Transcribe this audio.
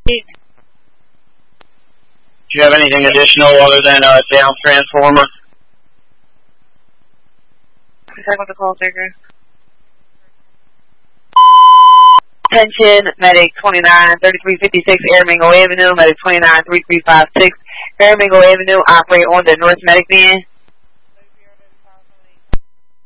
Do you have anything additional other than a down transformer? Check with the call taker. Attention, Medic 29-3356 Aramingo Avenue, Medic 29-3356 Aramingo Avenue, operate on the North Medic van.